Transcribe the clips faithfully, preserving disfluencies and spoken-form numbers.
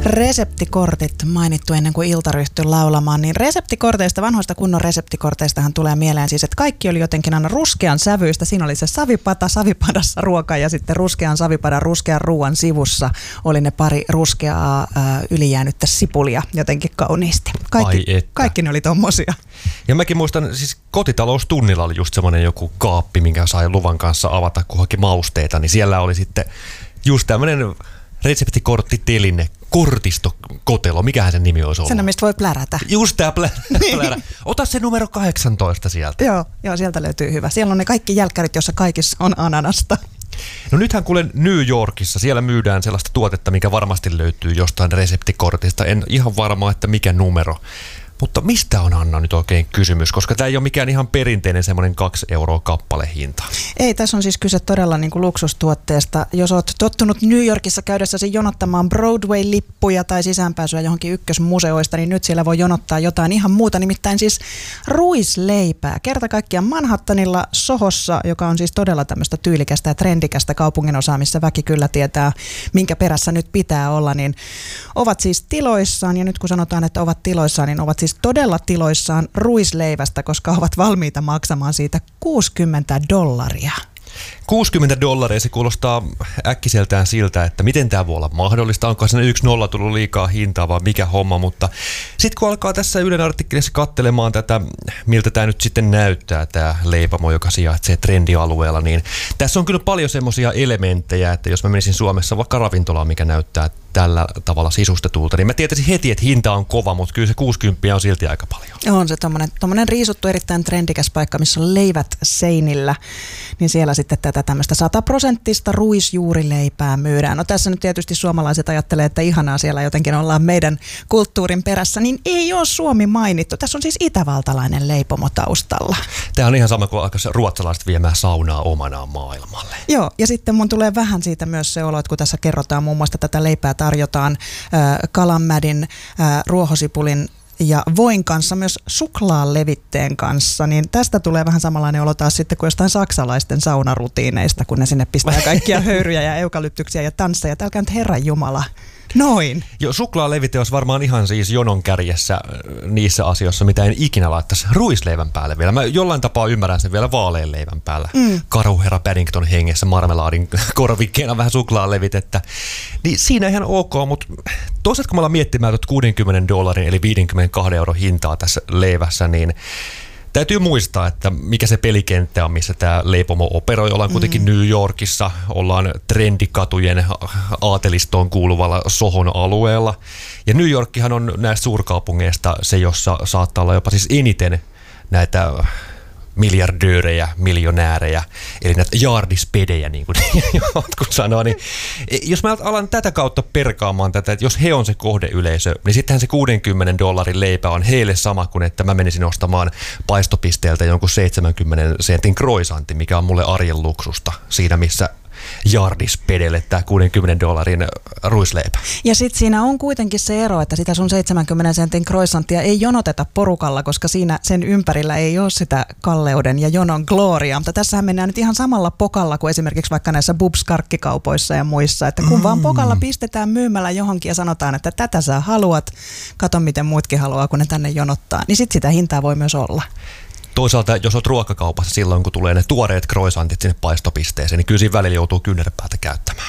Reseptikortit mainittu ennen kuin ilta ryhtyi laulamaan, niin reseptikorteista, vanhoista kunnon reseptikorteistahan tulee mieleen siis, että kaikki oli jotenkin aina ruskean sävyistä. Siinä oli se savipata, savipadassa ruoka ja sitten ruskean savipadan, ruskean ruoan sivussa oli ne pari ruskeaa äh, ylijäänyttä sipulia jotenkin kauniisti. Kaikki, kaikki ne oli tommosia. Ja mäkin muistan, siis kotitaloustunnilla oli just semmoinen joku kaappi, minkä sai luvan kanssa avata, kun haki mausteita, niin siellä oli sitten just tämmöinen reseptikorttiteline, kortistokotelo, mikähän sen nimi olisi ollut? Sen, mistä voi plärätä. Just tää plärä. plärä. Ota se numero kahdeksantoista sieltä. Joo, joo, sieltä löytyy hyvä. Siellä on ne kaikki jälkkärit, jossa kaikissa on ananasta. No nythän kuulen New Yorkissa, siellä myydään sellaista tuotetta, mikä varmasti löytyy jostain reseptikortista. En ihan varma, että mikä numero. Mutta mistä on, Anna, nyt oikein kysymys? Koska tämä ei ole mikään ihan perinteinen semmoinen kaksi euroa kappale hinta. Ei, tässä on siis kyse todella niin kuin luksustuotteesta. Jos olet tottunut New Yorkissa käydessäsi jonottamaan Broadway-lippuja tai sisäänpääsyä johonkin ykkösmuseoista, niin nyt siellä voi jonottaa jotain ihan muuta, nimittäin siis ruisleipää. Kerta kaikkiaan Manhattanilla Sohossa, joka on siis todella tämmöistä tyylikästä ja trendikästä kaupunginosaa, missä väki kyllä tietää, minkä perässä nyt pitää olla, niin ovat siis tiloissaan. Ja nyt kun sanotaan, että ovat tiloissaan, niin ovat siis todella tiloissaan ruisleivästä, koska ovat valmiita maksamaan siitä kuusikymmentä dollaria. kuusikymmentä dollaria, se kuulostaa äkkiseltään siltä, että miten tämä voi olla mahdollista, onko sinne yksi nolla tullut liikaa hintaa vai mikä homma, mutta sitten kun alkaa tässä Ylen artikkelissa katselemaan tätä, miltä tämä nyt sitten näyttää, tämä leipamo, joka sijaitsee trendialueella, niin tässä on kyllä paljon semmoisia elementtejä, että jos mä menisin Suomessa vaikka ravintolaan, mikä näyttää tällä tavalla sisustetulta, niin mä tietäisin heti, että hinta on kova, mutta kyllä se kuusikymmentä on silti aika paljon. On se tommonen, tommonen riisuttu erittäin trendikäs paikka, missä on leivät seinillä, niin siellä sitten tätä tämmöistä sataprosenttista ruisjuurileipää myydään. No tässä nyt tietysti suomalaiset ajattelee, että ihanaa siellä jotenkin ollaan meidän kulttuurin perässä, niin ei ole Suomi mainittu. Tässä on siis itävaltalainen leipomo taustalla. Tämä on ihan sama kuin alkaisi ruotsalaiset viemään saunaa omanaan maailmalle. Joo, ja sitten mun tulee vähän siitä myös se olo, että kun tässä kerrotaan muun muassa tätä leipää tarjotaan äh, kalanmädin, äh, ruohosipulin ja voin kanssa, myös suklaalevitteen kanssa, niin tästä tulee vähän samanlainen olo taas sitten kuin jostain saksalaisten saunarutiineista, kun ne sinne pistää kaikkia höyryjä ja eukalyptyksiä ja tansseja. Älkää nyt Herran Jumala. Noin. Joo, suklaalevite olisi varmaan ihan siis jonon kärjessä niissä asioissa, mitä en ikinä laittaisi ruisleivän päälle vielä. Mä jollain tapaa ymmärrän sen vielä vaalean leivän päällä. Mm. Karuherra Paddington hengessä marmelaadin korvikkeena vähän suklaalevitettä. Niin siinä ihan ok, mutta toisaalta kun me ollaan miettimään tuota kuudenkymmenen dollarin eli viidenkymmenenkahden euron hintaa tässä leivässä, niin täytyy muistaa, että mikä se pelikenttä on, missä tämä leipomo operoi. Ollaan kuitenkin mm. New Yorkissa, ollaan trendikatujen aatelistoon kuuluvalla Sohon alueella. Ja New Yorkkihan on näistä suurkaupungeista se, jossa saattaa olla jopa siis eniten näitä miljardöörejä, miljonäärejä, eli näitä jaardispedejä, niin kuin jotkut sanoo, niin jos mä alan tätä kautta perkaamaan tätä, että jos he on se kohdeyleisö, niin sittenhän se kuudenkymmenen dollarin leipä on heille sama kuin, että mä menisin ostamaan paistopisteeltä jonkun seitsemänkymmenen sentin croissantti, mikä on mulle arjen luksusta siinä, missä jaardispedelle tämä kuudenkymmenen dollarin ruisleipä. Ja sitten siinä on kuitenkin se ero, että sitä sun seitsemänkymmenen sentin croissanttia ei jonoteta porukalla, koska siinä sen ympärillä ei ole sitä kalleuden ja jonon gloriaa. Mutta tässähän mennään nyt ihan samalla pokalla kuin esimerkiksi vaikka näissä Bubs-karkkikaupoissa ja muissa, että kun mm. vaan pokalla pistetään myymällä johonkin ja sanotaan, että tätä sä haluat, kato miten muutkin haluaa, kun ne tänne jonottaa, niin sitten sitä hintaa voi myös olla. Toisaalta, jos olet ruokakaupassa silloin, kun tulee ne tuoreet croissantit sinne paistopisteeseen, niin kyllä siinä välillä joutuu kyynärpäätä käyttämään.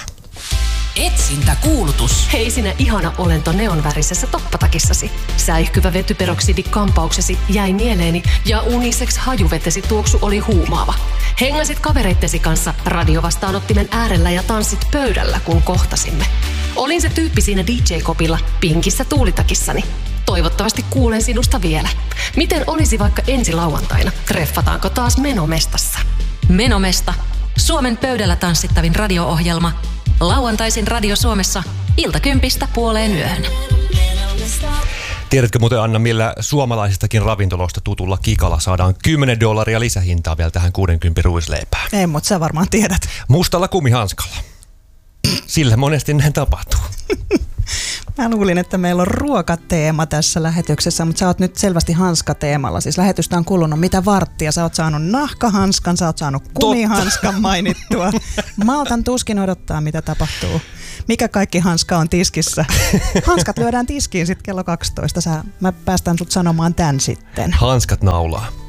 Etsintäkuulutus. Hei sinä ihana olento neonvärisessä toppatakissasi. Säihkyvä vetyperoksidi kampauksesi jäi mieleeni ja unisex hajuvetesi tuoksu oli huumaava. Hengasit kavereittesi kanssa radiovastaanottimen äärellä ja tanssit pöydällä, kun kohtasimme. Olin se tyyppi siinä D J-kopilla pinkissä tuulitakissani. Toivottavasti kuulen sinusta vielä. Miten olisi vaikka ensi lauantaina? Treffataanko taas Menomestassa? Menomesta. Suomen pöydällä tanssittavin radio-ohjelma. Lauantaisin Radio Suomessa iltakympistä puoleen yöhön. Tiedätkö muuten, Anna, millä suomalaisistakin ravintoloista tutulla kikalla saadaan kymmenen dollaria lisähintaa vielä tähän kuudenkymmenen ruisleipään? Ei, mutta sä varmaan tiedät. Mustalla kumihanskalla. Sillä monesti näin tapahtuu. Mä luulin, että meillä on ruokateema tässä lähetyksessä, mutta sä oot nyt selvästi hanskateemalla. Siis lähetystä on kulunut mitä varttia. Sä oot saanut nahkahanskan, sä oot saanut kumihanskan mainittua. Maltan tuskin odottaa, mitä tapahtuu. Mikä kaikki hanska on tiskissä? Hanskat lyödään tiskiin sitten kello kaksitoista. Sä, mä päästän sut sanomaan tän sitten. Hanskat naulaa.